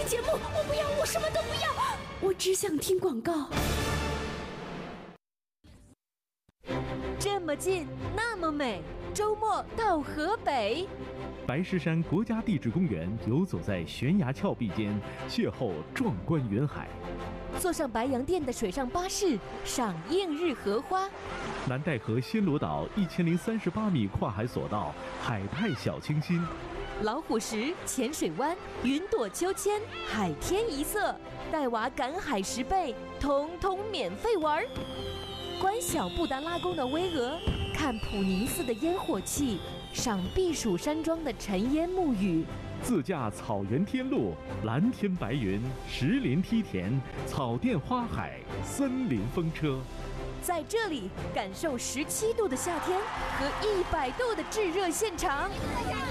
节目，我不要，我什么都不要，我只想听广告。 这么近，那么美，周末到河北。 白石山国家地质公园游走在悬崖峭壁间，邂逅壮观云海。 坐上白洋淀的水上巴士，赏映日荷花。 南戴河暹罗岛1038米跨海索道，海派小清新。 老虎石、浅水湾、云朵秋千、海天一色，带娃赶海10倍，通通免费玩。观小布达拉宫的巍峨，看普宁寺的烟火气，赏避暑山庄的尘烟沐雨。 自驾草原天路，蓝天白云，石林梯田，草甸花海，森林风车。 在这里感受17度的夏天和100度的炙热现场。